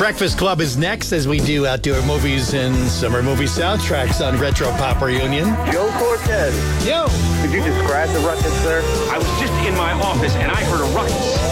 Breakfast Club is next as we do outdoor movies and summer movie soundtracks on Retro Pop Reunion. Joe Cortez. Yo! Could you describe the ruckus, sir? I was just in my office and I heard a ruckus.